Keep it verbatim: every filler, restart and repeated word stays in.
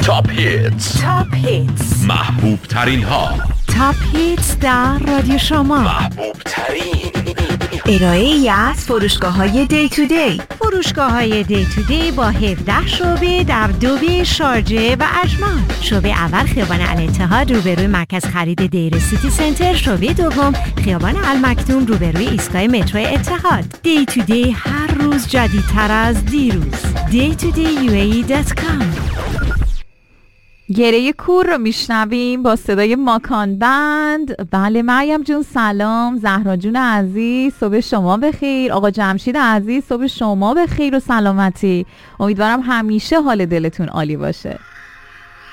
تاپ هیتز، تاپ هیتز، محبوب ترین ها، تاپ هیتز در رادیو شما، محبوب ترین. ارائه ای از فروشگاه های دی تو دی. فروشگاه های دی تو دی با هفده شعبه در دوبه، شارجه و اجمان. شعبه اول خیابان الاتحاد روبروی مرکز خرید دیر سیتی سنتر. شعبه دوم خیابان المکتوم روبروی ایستگاه مترو اتحاد. دی تو دی هر روز جدیدتر از دیروز. دی تو دی یو ای ای دات کام. گریه کور رو میشنویم با صدای ماکان بند. بله مریم جون سلام، زهرا جون عزیز صبح شما بخیر، آقا جمشید عزیز صبح شما بخیر و سلامتی. امیدوارم همیشه حال دلتون عالی باشه.